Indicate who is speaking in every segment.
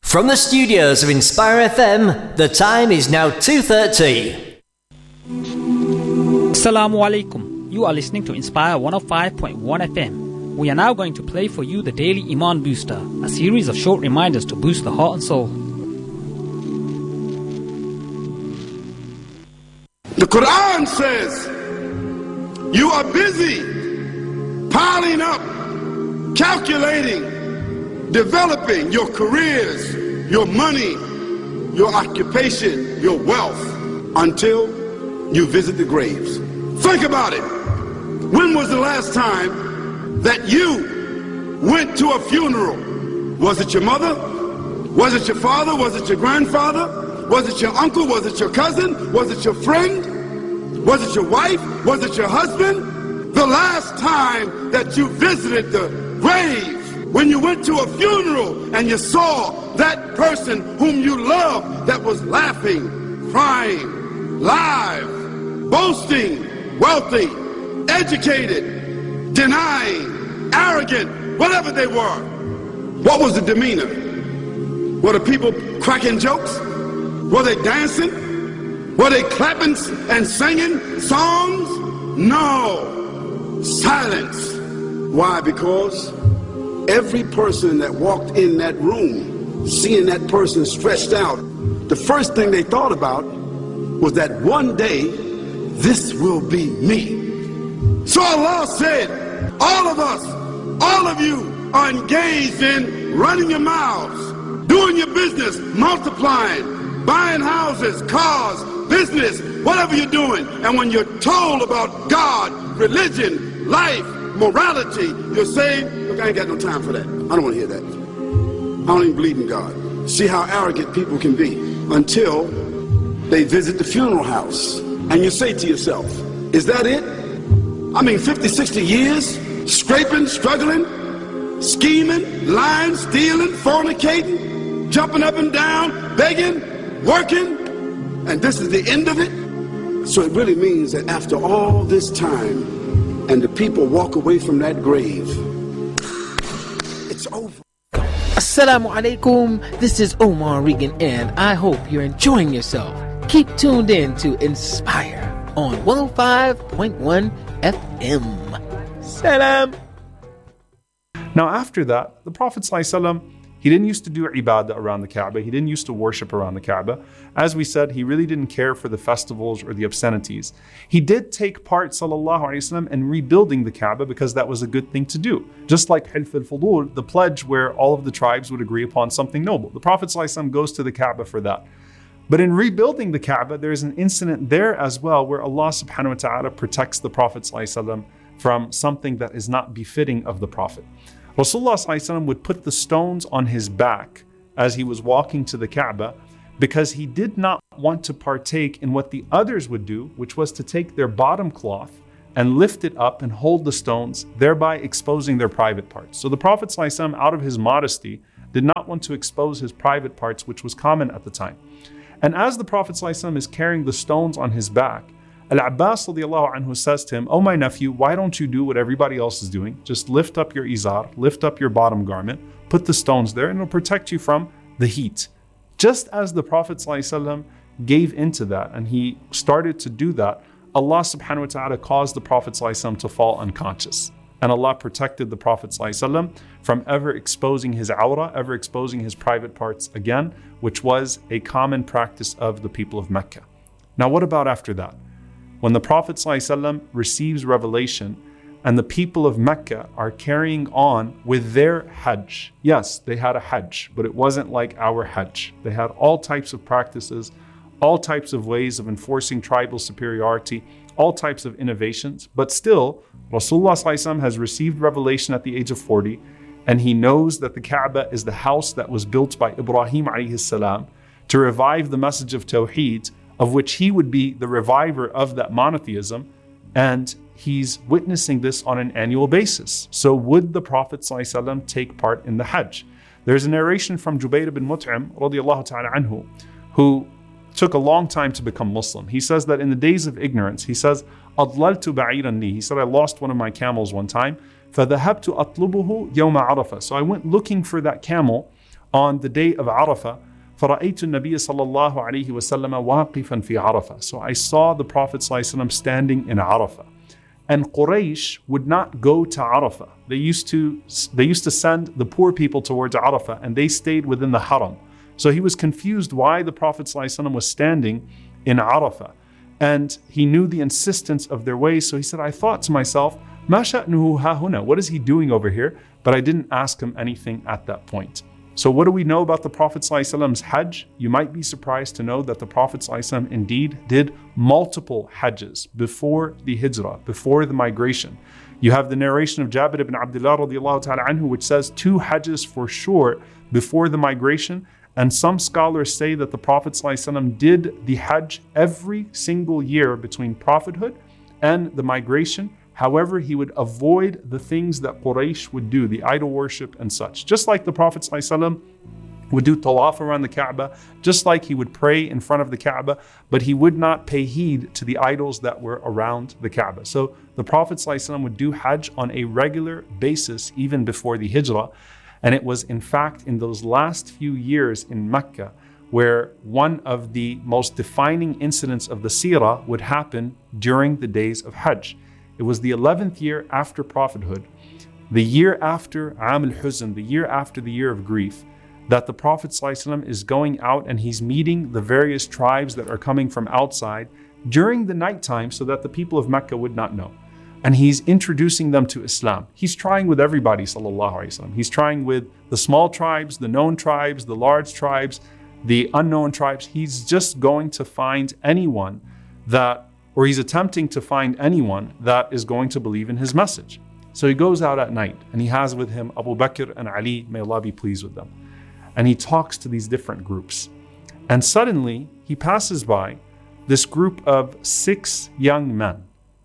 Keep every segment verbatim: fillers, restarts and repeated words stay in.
Speaker 1: From the studios of Inspire F M, the time is now two thirty.
Speaker 2: Assalamu alaikum. You are listening to Inspire one oh five point one F M. We are now going to play for you the Daily Iman Booster, a series of short reminders to boost the heart and soul.
Speaker 3: The Quran says, you are busy piling up, calculating, developing your careers, your money, your occupation, your wealth, until you visit the graves. Think about it. When was the last time that you went to a funeral? Was it your mother? Was it your father? Was it your grandfather? Was it your uncle? Was it your cousin? Was it your friend? Was it your wife? Was it your husband? The last time that you visited the grave, when you went to a funeral and you saw that person whom you loved that was laughing, crying, live, boasting, wealthy, educated, denying, arrogant, whatever they were. What was the demeanor? Were the people cracking jokes? Were they dancing? Were they clapping and singing songs? No. Silence. Why? Because every person that walked in that room, seeing that person stretched out, the first thing they thought about was that one day, this will be me. So Allah said, all of us, all of you are engaged in running your mouths, doing your business, multiplying, buying houses, cars, business, whatever you're doing. And when you're told about God, religion, life, morality, you're saying, look, I ain't got no time for that. I don't want to hear that. I don't even believe in God. See how arrogant people can be until they visit the funeral house. And you say to yourself, is that it? I mean, fifty, sixty years, scraping, struggling, scheming, lying, stealing, fornicating, jumping up and down, begging, working, and this is the end of it? So it really means that after all this time, and the people walk away from that grave, it's over.
Speaker 4: Assalamu alaikum. This is Omar Regan, and I hope you're enjoying yourself. Keep tuned in to Inspire on one oh five point one F M. Salam.
Speaker 5: Now after that, the Prophet ﷺ, he didn't used to do ibadah around the Kaaba. He didn't used to worship around the Kaaba. As we said, he really didn't care for the festivals or the obscenities. He did take part, sallallahu alaihi wasallam, in rebuilding the Kaaba because that was a good thing to do. Just like Hilf al-Fudul, the pledge where all of the tribes would agree upon something noble. The Prophet ﷺ goes to the Kaaba for that. But in rebuilding the Kaaba, there's an incident there as well where Allah subhanahu wa ta'ala protects the Prophet ﷺ from something that is not befitting of the Prophet. Rasulullah ﷺ would put the stones on his back as he was walking to the Kaaba because he did not want to partake in what the others would do, which was to take their bottom cloth and lift it up and hold the stones, thereby exposing their private parts. So the Prophet ﷺ, out of his modesty, did not want to expose his private parts, which was common at the time. And as the Prophet ﷺ is carrying the stones on his back, Al-Abbas radiallahu anhu says to him, oh my nephew, why don't you do what everybody else is doing? Just lift up your izar, lift up your bottom garment, put the stones there, and it'll protect you from the heat. Just as the Prophet ﷺ gave into that and he started to do that, Allah subhanahu wa ta'ala caused the Prophet ﷺ to fall unconscious. And Allah protected the Prophet ﷺ from ever exposing his awrah, ever exposing his private parts again, which was a common practice of the people of Mecca. Now what about after that? When the Prophet ﷺ receives revelation and the people of Mecca are carrying on with their Hajj. Yes, they had a Hajj, but it wasn't like our Hajj. They had all types of practices, all types of ways of enforcing tribal superiority, all types of innovations. But still, Rasulullah ﷺ has received revelation at the age of forty, and he knows that the Kaaba is the house that was built by Ibrahim alayhi salam to revive the message of Tawheed, of which he would be the reviver of that monotheism, and he's witnessing this on an annual basis. So would the Prophet ﷺ take part in the Hajj? There's a narration from Jubayr ibn Mut'im radiallahu ta'ala anhu, who took a long time to become Muslim. He says that in the days of ignorance, he says, أَضْلَلْتُ بَعِيرًا He said, I lost one of my camels one time. فَذَهَبْتُ أَطْلُبُهُ يَوْمَ عَرَفَةٍ So I went looking for that camel on the day of Arafah, فَرَأَيْتُ النَّبِيَّ صَلَّى اللَّهُ عَلَيْهِ وَسَلَّمَ وَاقِفًا فِي عَرَفَةٍ. So I saw the Prophet ﷺ standing in Arafah. And Quraysh would not go to Arafah. They used to, they used to send the poor people towards Arafah, and they stayed within the Haram. So he was confused why the Prophet ﷺ was standing in Arafah. And he knew the insistence of their ways. So he said, I thought to myself, مَا شَأْنُهُ هَا هُنَا? What is he doing over here? But I didn't ask him anything at that point. So what do we know about the Prophet ﷺ's Hajj? You might be surprised to know that the Prophet ﷺ indeed did multiple Hajjs before the Hijrah, before the migration. You have the narration of Jabir ibn Abdullah radiallahu ta'ala anhu, which says two Hajjs for sure before the migration. And some scholars say that the Prophet ﷺ did the Hajj every single year between prophethood and the migration. However, he would avoid the things that Quraysh would do, the idol worship and such. Just like the Prophet ﷺ would do tawaf around the Kaaba, just like he would pray in front of the Kaaba, but he would not pay heed to the idols that were around the Kaaba. So the Prophet ﷺ would do Hajj on a regular basis even before the Hijrah. And it was in fact in those last few years in Mecca where one of the most defining incidents of the seerah would happen during the days of Hajj. It was the eleventh year after prophethood, the year after Aam al-Huzn, the year after the year of grief, that the Prophet ﷺ is going out and he's meeting the various tribes that are coming from outside during the nighttime so that the people of Mecca would not know. And he's introducing them to Islam. He's trying with everybody, sallallahu alaihi wasallam. He's trying with the small tribes, the known tribes, the large tribes, the unknown tribes. He's just going to find anyone that or he's attempting to find anyone that is going to believe in his message. So he goes out at night and he has with him Abu Bakr and Ali, may Allah be pleased with them. And he talks to these different groups. And suddenly he passes by this group of six young men.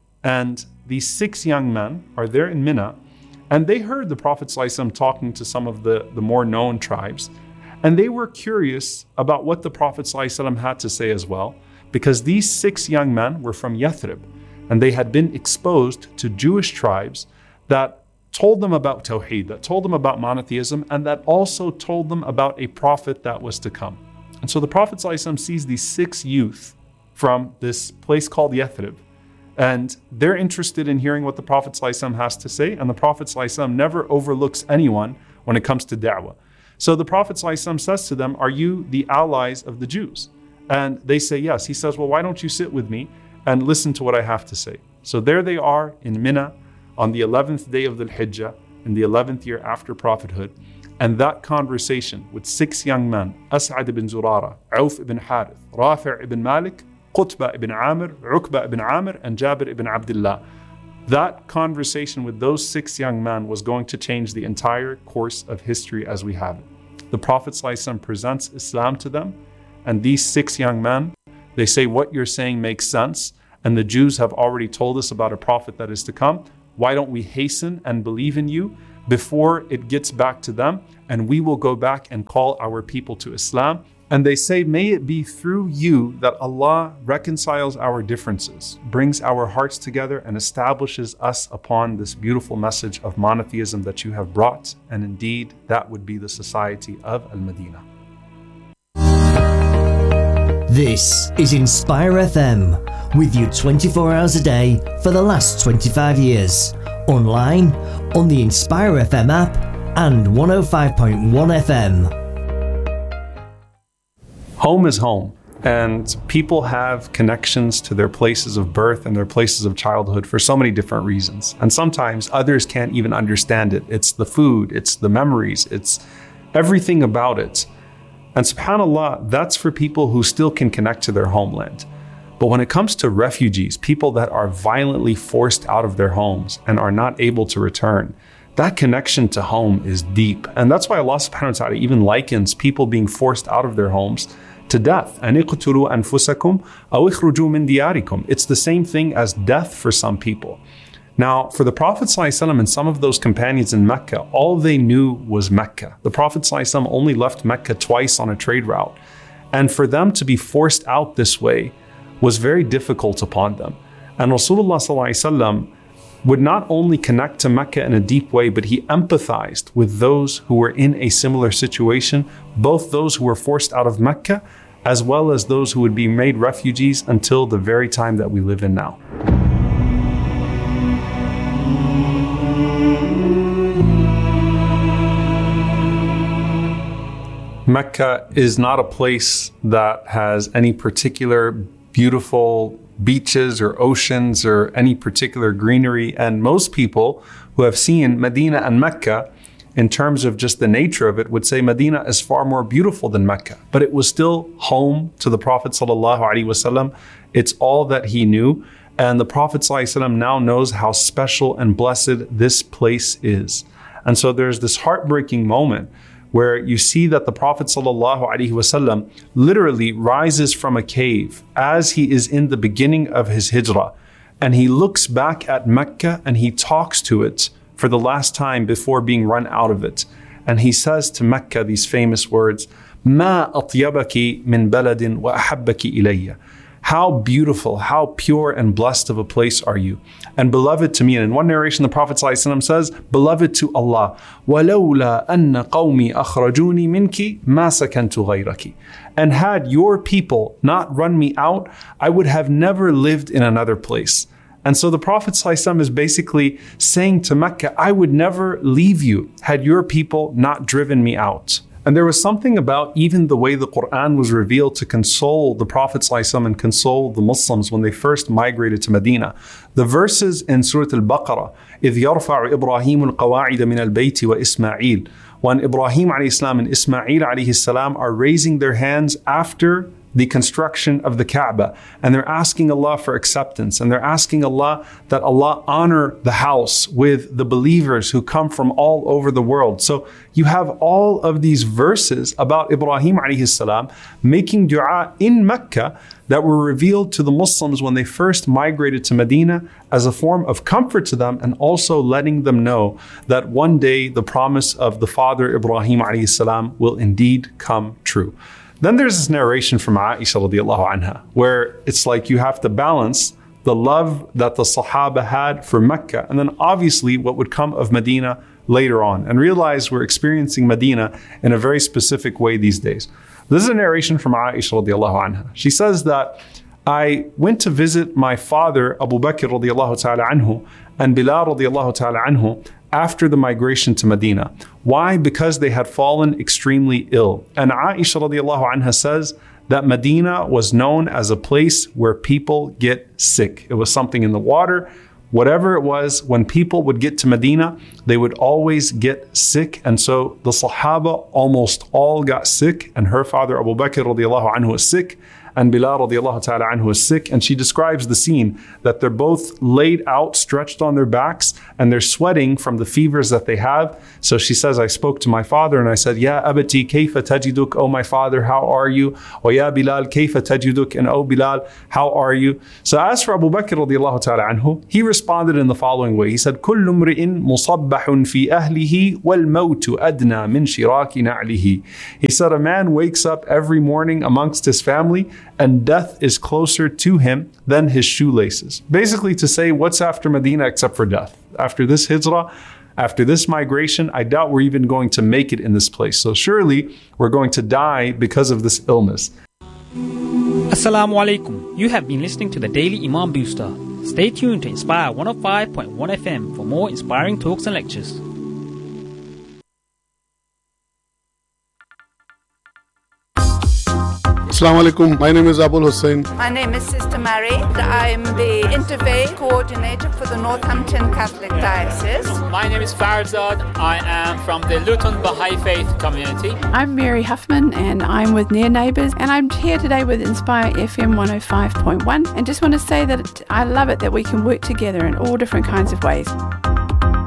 Speaker 5: And these six young men are there in Mina, and they heard the Prophet ﷺ talking to some of the, the more known tribes. And they were curious about what the Prophet ﷺ had to say as well, because these six young men were from Yathrib, and they had been exposed to Jewish tribes that told them about Tawheed, that told them about monotheism, and that also told them about a prophet that was to come. And so the Prophet ﷺ sees these six youth from this place called Yathrib, and they're interested in hearing what the Prophet ﷺ has to say, and the Prophet ﷺ never overlooks anyone when it comes to da'wah. So the Prophet ﷺ says to them, are you the allies of the Jews? And they say yes. He says, well, why don't you sit with me and listen to what I have to say? So there they are in Mina on the eleventh day of the Hijjah, in the eleventh year after prophethood. And that conversation with six young men, As'ad ibn Zurara, Auf ibn Harith, Rafi' ibn Malik, Qutbah ibn Amir, Uqbah ibn Amir, and Jabir ibn Abdullah. That conversation with those six young men was going to change the entire course of history as we have it. The Prophet ﷺ presents Islam to them, and these six young men, they say, what you're saying makes sense, and the Jews have already told us about a prophet that is to come. Why don't we hasten and believe in you before it gets back to them, and we will go back and call our people to Islam. And they say, may it be through you that Allah reconciles our differences, brings our hearts together, and establishes us upon this beautiful message of monotheism that you have brought. And indeed, that would be the society of Al-Madinah.
Speaker 1: This is Inspire F M, with you twenty-four hours a day for the last twenty-five years. Online, on the Inspire F M app, and one oh five point one F M.
Speaker 5: Home is home, and people have connections to their places of birth and their places of childhood for so many different reasons. And sometimes others can't even understand it. It's the food, it's the memories, it's everything about it. And subhanAllah, that's for people who still can connect to their homeland. But when it comes to refugees, people that are violently forced out of their homes and are not able to return, that connection to home is deep. And that's why Allah subhanahu wa ta'ala even likens people being forced out of their homes to death. أَنِقْتُلُوا أَنفُسَكُمْ أَوْ اخْرُجُوا مِنْ دِيَارِكُمْ. It's the same thing as death for some people. Now, for the Prophet ﷺ and some of those companions in Mecca, all they knew was Mecca. The Prophet ﷺ only left Mecca twice on a trade route. And for them to be forced out this way was very difficult upon them. And Rasulullah ﷺ would not only connect to Mecca in a deep way, but he empathized with those who were in a similar situation, both those who were forced out of Mecca, as well as those who would be made refugees until the very time that we live in now. Mecca is not a place that has any particular beautiful beaches or oceans or any particular greenery. And most people who have seen Medina and Mecca, in terms of just the nature of it, would say Medina is far more beautiful than Mecca. But it was still home to the Prophet ﷺ. It's all that he knew. And the Prophet ﷺ now knows how special and blessed this place is. And so there's this heartbreaking moment where you see that the Prophet ﷺ literally rises from a cave as he is in the beginning of his hijrah. And he looks back at Mecca and he talks to it for the last time before being run out of it. And he says to Mecca these famous words, مَا أَطْيَبَكِ مِنْ بَلَدٍ وَأَحَبَّكِ إِلَيَّ. How beautiful, how pure and blessed of a place are you, and beloved to me. And in one narration, the Prophet ﷺ says, beloved to Allah. وَلَوْلَا أَنَّ قَوْمِي أَخْرَجُونِي مِنْكِ مَا سَكَنْتُ غَيْرَكِ. And had your people not run me out, I would have never lived in another place. And so the Prophet ﷺ is basically saying to Mecca, I would never leave you had your people not driven me out. And there was something about even the way the Quran was revealed to console the Prophet ﷺ and console the Muslims when they first migrated to Medina. The verses in Surah Al-Baqarah, إِذْ يَرْفَعُ إِبْرَاهِيمُ الْقَوَاعِدَ مِنَ الْبَيْتِ وَإِسْمَاعِيلُ. When Ibrahim alayhi salam and Ismail alayhi salam are raising their hands after the construction of the Kaaba, and they're asking Allah for acceptance, and they're asking Allah that Allah honor the house with the believers who come from all over the world. So you have all of these verses about Ibrahim alayhi salam making dua in Mecca that were revealed to the Muslims when they first migrated to Medina as a form of comfort to them, and also letting them know that one day the promise of the father Ibrahim alayhi salam will indeed come true. Then there's this narration from Aisha radiallahu anha, where it's like you have to balance the love that the Sahaba had for Mecca, and then obviously what would come of Medina later on, and realize we're experiencing Medina in a very specific way these days. This is a narration from Aisha radiallahu anha. She says that I went to visit my father Abu Bakr radiallahu ta'ala anhu and Bilal radiallahu ta'ala anhu after the migration to Medina. Why? Because they had fallen extremely ill. And Aisha radiallahu anha says that Medina was known as a place where people get sick. It was something in the water. Whatever it was, when people would get to Medina, they would always get sick. And so the Sahaba almost all got sick, and her father Abu Bakr radiallahu anhu was sick, and Bilal radiallahu ta'ala anhu is sick. And she describes the scene that they're both laid out, stretched on their backs, and they're sweating from the fevers that they have. So she says, I spoke to my father and I said, Ya abati kayfa tajiduk, oh my father, how are you? Wa ya Bilal kayfa tajiduk, and oh Bilal, how are you? So as for Abu Bakr radiallahu ta'ala anhu, he responded in the following way. He said, Kullu mri'in musabbahun fi ahlihi wal mawtu adna min shiraki na'lihi. He said, a man wakes up every morning amongst his family, and death is closer to him than his shoelaces. Basically to say, what's after Medina except for death? After this hijrah, after this migration, I doubt we're even going to make it in this place. So surely we're going to die because of this illness.
Speaker 2: Assalamu alaikum. You have been listening to the Daily Imam Booster. Stay tuned to Inspire one oh five point one F M for more inspiring talks and lectures.
Speaker 6: Assalamu alaikum. My name is Abul Hussain.
Speaker 7: My name is Sister Mary. I'm the Interfaith Coordinator for the Northampton Catholic Diocese.
Speaker 8: My name is Farzad. I am from the Luton Baha'i Faith community.
Speaker 9: I'm Mary Huffman and I'm with Near Neighbours, and I'm here today with Inspire F M one oh five point one, and just want to say that it, I love it that we can work together in all different kinds of ways.